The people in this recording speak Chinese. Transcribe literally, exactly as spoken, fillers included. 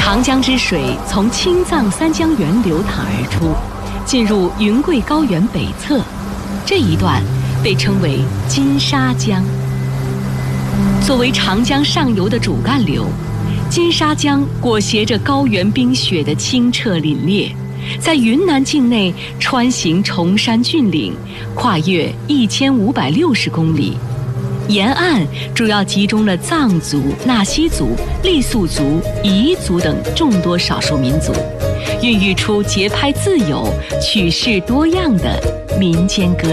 长江之水从青藏三江源流淌而出，进入云贵高原北侧，这一段被称为金沙江。作为长江上游的主干流，金沙江裹挟着高原冰雪的清澈凛冽，在云南境内穿行崇山峻岭，跨越一千五百六十公里。沿岸主要集中了藏族、纳西族、傈僳族、彝族等众多少数民族，孕育出节拍自由、曲式多样的民间歌